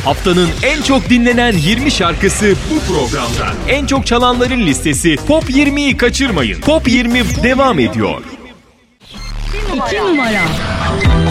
Haftanın en çok dinlenen 20 şarkısı bu programda. En çok çalanların listesi Top 20'yi kaçırmayın. Top 20 devam ediyor. 2 numara.